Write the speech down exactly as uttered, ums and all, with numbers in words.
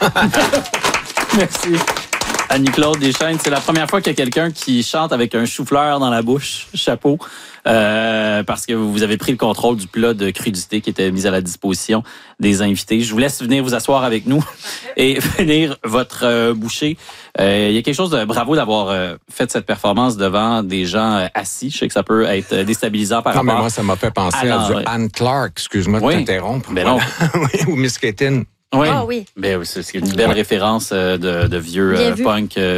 Merci. Annie-Claude Deschênes, c'est la première fois qu'il y a quelqu'un qui chante avec un chou-fleur dans la bouche. Chapeau. Euh, parce que vous avez pris le contrôle du plat de crudité qui était mis à la disposition des invités. Je vous laisse venir vous asseoir avec nous et finir votre euh, bouchée. Euh, il y a quelque chose de bravo d'avoir euh, fait cette performance devant des gens euh, assis. Je sais que ça peut être déstabilisant par non, rapport mais moi, ça m'a fait penser à, à, à du Anne Clark, excuse-moi de oui. t'interrompre. Ben non. Oui, ou Miss Ketin. Oui. Ah oui. Ben, c'est une belle référence euh, de, de vieux euh, punk. Euh,